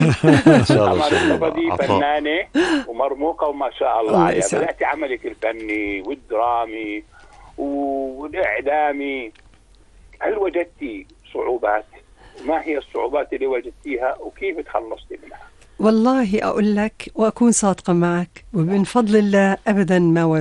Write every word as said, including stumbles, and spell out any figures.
ما شاء الله، عمر شغل الصفدي عطاء. فنانة ومرموقة وما شاء الله الله عليها. يسعد. بدأتي عملك الفني والدرامي والإعلامي، هل وجدتي صعوبات؟ ما هي الصعوبات اللي وجدتيها وكيف تخلصتي منها؟ والله أقول لك وأكون صادقة معك، ومن فضل الله أبدا ما